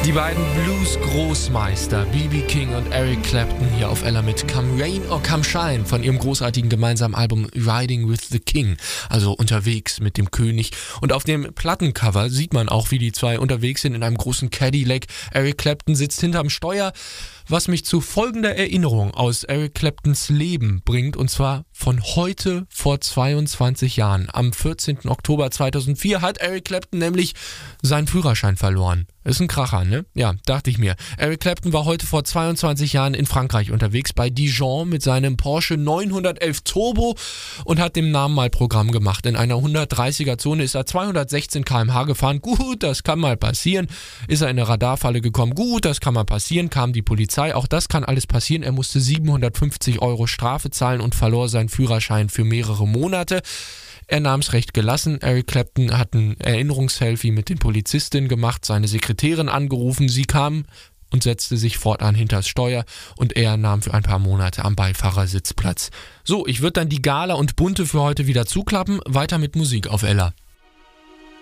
Die beiden Blues-Großmeister B.B. King und Eric Clapton hier auf Ella mit Come Rain or Come Shine von ihrem großartigen gemeinsamen Album Riding with the King, also unterwegs mit dem König. Und auf dem Plattencover sieht man auch, wie die zwei unterwegs sind in einem großen Cadillac. Eric Clapton sitzt hinterm Steuer, was mich zu folgender Erinnerung aus Eric Claptons Leben bringt, und zwar von heute vor 22 Jahren. Am 14. Oktober 2004 hat Eric Clapton nämlich seinen Führerschein verloren. Ist ein Kracher, ne? Ja, dachte ich mir. Eric Clapton war heute vor 22 Jahren in Frankreich unterwegs, bei Dijon mit seinem Porsche 911 Turbo und hat dem Namen mal Programm gemacht. In einer 130er-Zone ist er 216 km/h gefahren. Gut, das kann mal passieren. Ist er in eine Radarfalle gekommen? Gut, das kann mal passieren. Kam die Polizei? Auch das kann alles passieren. Er musste 750 € Strafe zahlen und verlor seinen Führerschein für mehrere Monate. Er nahm es recht gelassen. Eric Clapton hat ein Erinnerungsselfie mit den Polizistinnen gemacht, seine Sekretärin angerufen. Sie kam und setzte sich fortan hinters Steuer und er nahm für ein paar Monate am Beifahrersitz Platz. So, ich würde dann die Gala und Bunte für heute wieder zuklappen. Weiter mit Musik auf Ella.